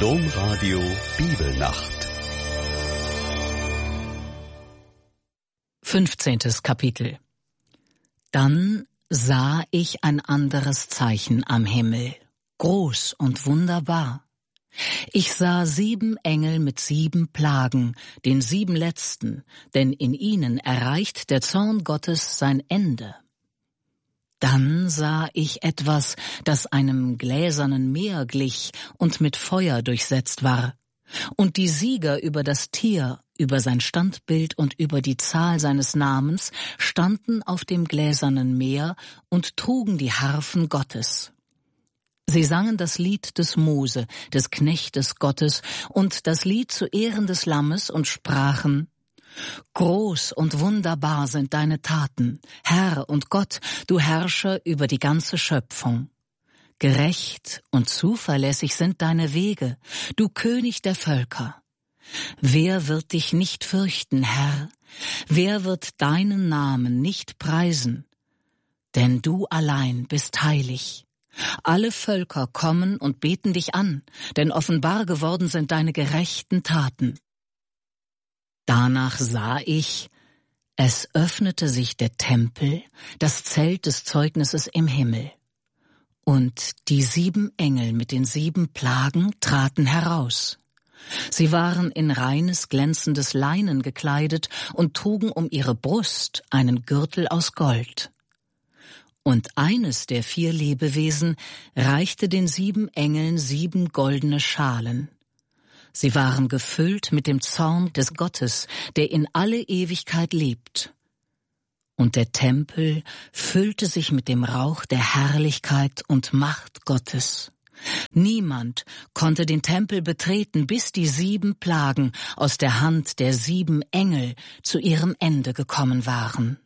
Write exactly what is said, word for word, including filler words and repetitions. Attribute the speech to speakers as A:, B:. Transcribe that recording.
A: Domradio Bibelnacht.
B: Fünfzehntes Kapitel. Dann sah ich ein anderes Zeichen am Himmel, groß und wunderbar. Ich sah sieben Engel mit sieben Plagen, den sieben letzten, denn in ihnen erreicht der Zorn Gottes sein Ende. Dann sah ich etwas, das einem gläsernen Meer glich und mit Feuer durchsetzt war. Und die Sieger über das Tier, über sein Standbild und über die Zahl seines Namens standen auf dem gläsernen Meer und trugen die Harfen Gottes. Sie sangen das Lied des Mose, des Knechtes Gottes, und das Lied zu Ehren des Lammes und sprachen: Groß und wunderbar sind deine Taten, Herr und Gott, du Herrscher über die ganze Schöpfung. Gerecht und zuverlässig sind deine Wege, du König der Völker. Wer wird dich nicht fürchten, Herr? Wer wird deinen Namen nicht preisen? Denn du allein bist heilig. Alle Völker kommen und beten dich an, denn offenbar geworden sind deine gerechten Taten. Danach sah ich, es öffnete sich der Tempel, das Zelt des Zeugnisses im Himmel. Und die sieben Engel mit den sieben Plagen traten heraus. Sie waren in reines, glänzendes Leinen gekleidet und trugen um ihre Brust einen Gürtel aus Gold. Und eines der vier Lebewesen reichte den sieben Engeln sieben goldene Schalen. Sie waren gefüllt mit dem Zorn des Gottes, der in alle Ewigkeit lebt. Und der Tempel füllte sich mit dem Rauch der Herrlichkeit und Macht Gottes. Niemand konnte den Tempel betreten, bis die sieben Plagen aus der Hand der sieben Engel zu ihrem Ende gekommen waren.